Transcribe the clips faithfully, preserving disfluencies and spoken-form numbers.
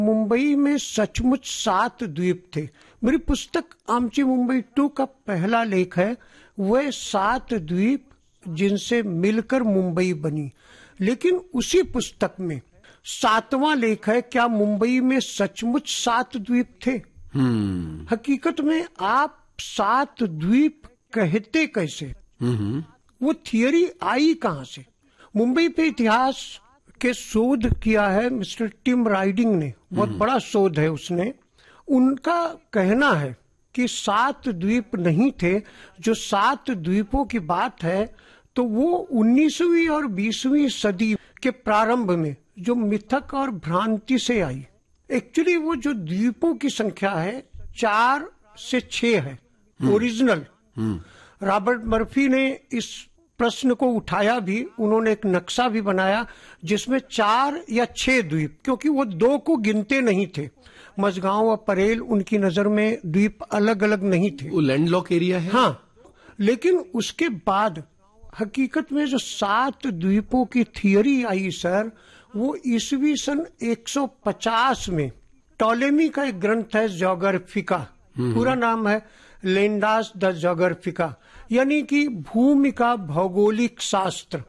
मुंबई में सचमुच सात द्वीप थे। मेरी पुस्तक आमची मुंबई टू का पहला लेख है, वह सात द्वीप जिनसे मिलकर मुंबई बनी। लेकिन उसी पुस्तक में सातवां लेख है, क्या मुंबई में सचमुच सात द्वीप थे? हम्म हकीकत में आप सात द्वीप कहते कैसे? वो थियरी आई कहां से? मुंबई पे इतिहास के शोध किया है मिस्टर टिम राइडिंग ने, बहुत बड़ा शोध है उसने। उनका कहना है कि सात द्वीप नहीं थे। जो सात द्वीपों की बात है तो वो उन्नीसवीं और बीसवीं सदी के प्रारंभ में जो मिथक और भ्रांति से आई। एक्चुअली वो जो द्वीपों की संख्या है चार से छह है ओरिजिनल। रॉबर्ट मर्फी ने इस प्रश्न को उठाया भी, उन्होंने एक नक्शा भी बनाया जिसमें चार या छह द्वीप, क्योंकि वो दो को गिनते नहीं थे। मझगांव और परेल उनकी नजर में द्वीप अलग अलग नहीं थे, वो लैंडलॉक एरिया है। हाँ, लेकिन उसके बाद हकीकत में जो सात द्वीपों की थियरी आई सर, वो ईस्वी सन एक सौ पचास में टॉलेमी का एक ग्रंथ है ज्योग्राफिका, पूरा नाम है लैंडास द ज्योग्राफिका, यानी कि भूमि का भौगोलिक शास्त्र।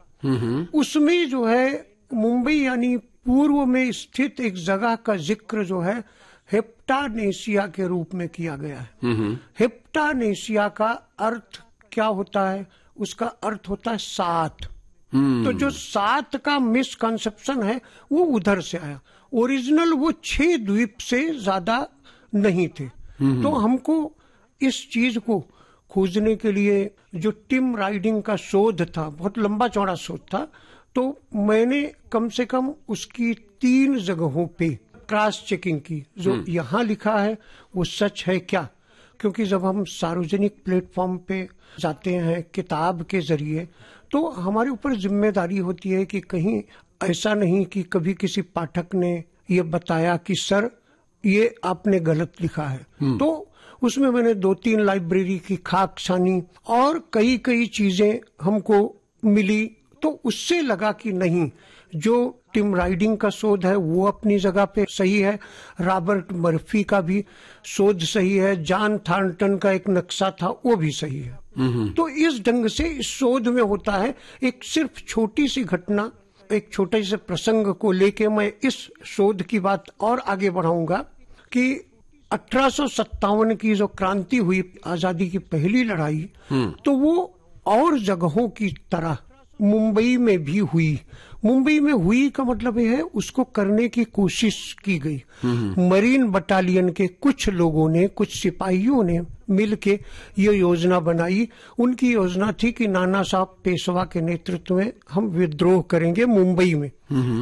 उसमें जो है मुंबई यानी पूर्व में स्थित एक जगह का जिक्र जो है हेप्टानेशिया के रूप में किया गया है। हेप्टानेशिया का अर्थ क्या होता है? उसका अर्थ होता है सात। तो जो सात का मिसकंसेप्शन है वो उधर से आया। ओरिजिनल वो छह द्वीप से ज्यादा नहीं थे। तो हमको इस चीज को खोजने के लिए जो टिम राइडिंग का शोध था, बहुत लंबा चौड़ा शोध था, तो मैंने कम से कम उसकी तीन जगहों पे क्रॉस चेकिंग की। जो यहाँ लिखा है वो सच है क्या? क्योंकि जब हम सार्वजनिक प्लेटफॉर्म पे जाते हैं किताब के जरिए, तो हमारे ऊपर जिम्मेदारी होती है कि कहीं ऐसा नहीं कि कभी किसी पाठक ने ये बताया कि सर ये आपने गलत लिखा है। तो उसमें मैंने दो तीन लाइब्रेरी की खाक छानी और कई कई चीजें हमको मिली, तो उससे लगा कि नहीं, जो टिम राइडिंग का शोध है वो अपनी जगह पे सही है, रॉबर्ट मर्फी का भी शोध सही है, जॉन थॉर्नटन का एक नक्शा था वो भी सही है। तो इस ढंग से इस शोध में होता है। एक सिर्फ छोटी सी घटना, एक छोटे से प्रसंग को लेके मैं इस शोध की बात और आगे बढ़ाऊंगा कि अठारह सौ सत्तावन की जो क्रांति हुई, आजादी की पहली लड़ाई, तो वो और जगहों की तरह मुंबई में भी हुई। मुंबई में हुई का मतलब यह है उसको करने की कोशिश की गई। मरीन बटालियन के कुछ लोगों ने, कुछ सिपाहियों ने मिलके ये योजना बनाई। उनकी योजना थी कि नाना साहब पेशवा के नेतृत्व में हम विद्रोह करेंगे मुंबई में।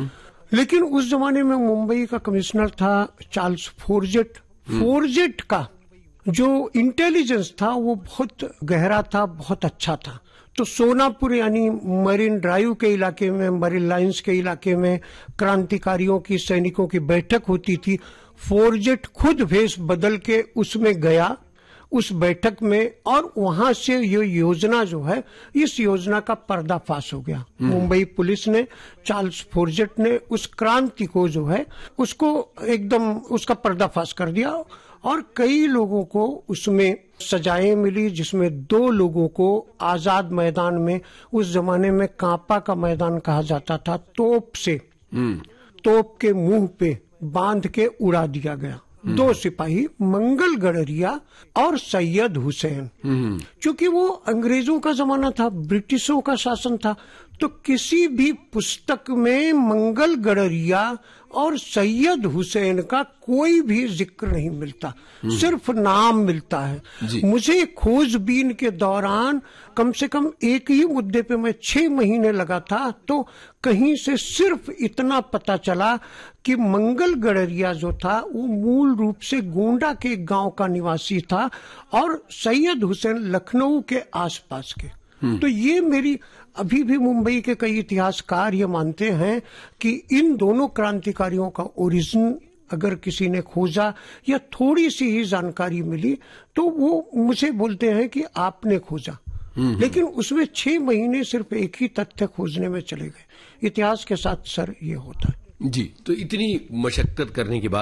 लेकिन उस जमाने में मुंबई का कमिश्नर था चार्ल्स फोर्जेट। फोर्जेट का जो इंटेलिजेंस था वो बहुत गहरा था, बहुत अच्छा था। तो सोनापुर यानी मरीन ड्राइव के इलाके में, मरीन लाइंस के इलाके में क्रांतिकारियों की, सैनिकों की बैठक होती थी। फोर्जेट खुद भेष बदल के उसमें गया, उस बैठक में, और वहां से ये योजना जो है, इस योजना का पर्दाफाश हो गया। मुंबई पुलिस ने, चार्ल्स फोर्जेट ने उस क्रांति को जो है उसको एकदम उसका पर्दाफाश कर दिया और कई लोगों को उसमें सजाएं मिली, जिसमें दो लोगों को आजाद मैदान में, उस जमाने में कांपा का मैदान कहा जाता था, तोप से तोप के मुंह पे बांध के उड़ा दिया गया। दो सिपाही, मंगल गडरिया और सैयद हुसैन। क्योंकि वो अंग्रेजों का जमाना था, ब्रिटिशों का शासन था, तो किसी भी पुस्तक में मंगल गडरिया और सैयद हुसैन का कोई भी जिक्र नहीं मिलता, सिर्फ नाम मिलता है। मुझे खोजबीन के दौरान कम से कम एक ही मुद्दे पे मैं छह महीने लगा था, तो कहीं से सिर्फ इतना पता चला कि मंगल गडरिया जो था वो मूल रूप से गोंडा के गांव का निवासी था और सैयद हुसैन लखनऊ के आसपास के। तो ये मेरी, अभी भी मुंबई के कई इतिहासकार ये मानते हैं कि इन दोनों क्रांतिकारियों का ओरिजिन अगर किसी ने खोजा या थोड़ी सी ही जानकारी मिली तो वो मुझे बोलते हैं कि आपने खोजा। लेकिन उसमें छह महीने सिर्फ एक ही तथ्य खोजने में चले गए। इतिहास के साथ सर ये होता है। जी, तो इतनी मशक्कत करने के बाद